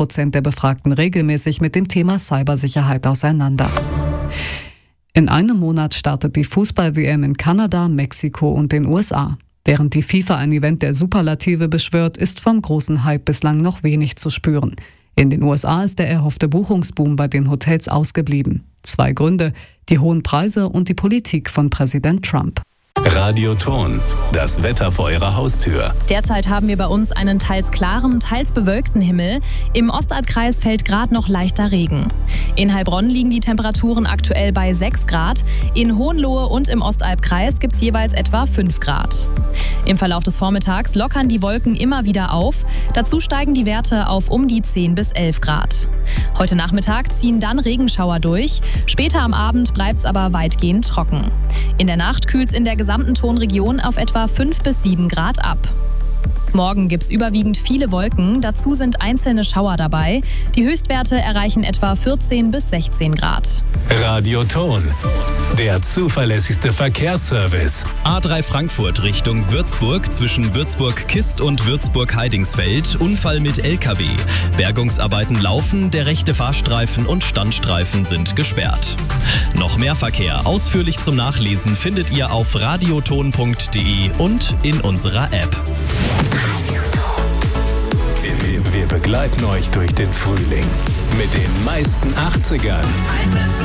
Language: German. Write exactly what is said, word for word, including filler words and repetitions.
Prozent der Befragten regelmäßig mit dem Thema Cybersicherheit auseinander. In einem Monat startet die Fußball-W M in Kanada, Mexiko und den U S A. Während die FIFA ein Event der Superlative beschwört, ist vom großen Hype bislang noch wenig zu spüren. In den U S A ist der erhoffte Buchungsboom bei den Hotels ausgeblieben. Zwei Gründe: die hohen Preise und die Politik von Präsident Trump. Radio Ton, das Wetter vor Ihrer Haustür. Derzeit haben wir bei uns einen teils klaren, teils bewölkten Himmel. Im Ostalbkreis fällt gerade noch leichter Regen. In Heilbronn liegen die Temperaturen aktuell bei sechs Grad. In Hohenlohe und im Ostalbkreis gibt es jeweils etwa fünf Grad. Im Verlauf des Vormittags lockern die Wolken immer wieder auf. Dazu steigen die Werte auf um die zehn bis elf Grad. Heute Nachmittag ziehen dann Regenschauer durch. Später am Abend bleibt es aber weitgehend trocken. In der Nacht kühlt es in der gesamten Tonregion auf etwa fünf bis sieben Grad ab. Morgen gibt es überwiegend viele Wolken, dazu sind einzelne Schauer dabei. Die Höchstwerte erreichen etwa vierzehn bis sechzehn Grad. Radio Ton, der zuverlässigste Verkehrsservice. A drei Frankfurt Richtung Würzburg zwischen Würzburg-Kist und Würzburg-Heidingsfeld. Unfall mit L K W. Bergungsarbeiten laufen, der rechte Fahrstreifen und Standstreifen sind gesperrt. Noch mehr Verkehr ausführlich zum Nachlesen findet ihr auf radioton punkt de und in unserer App. Wir begleiten euch durch den Frühling mit den meisten achtzigern.